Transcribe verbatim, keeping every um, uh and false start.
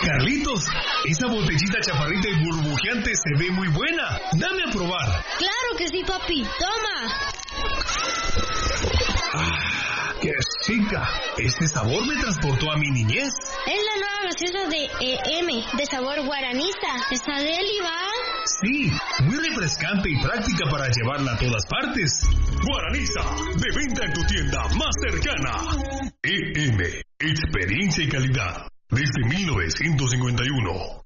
Carlitos, esa botellita chaparrita y burbujeante se ve muy buena. Dame a probar. Claro que sí, papi. Toma. Ah, ¡qué chica! Este sabor me transportó a mi niñez. Es la nueva gaseosa de E M, de sabor guaranista. ¿Está deli, va? Sí, muy refrescante y práctica para llevarla a todas partes. Guaraniza, de venta en tu tienda más cercana. E M, experiencia y calidad, desde mil novecientos cincuenta y uno.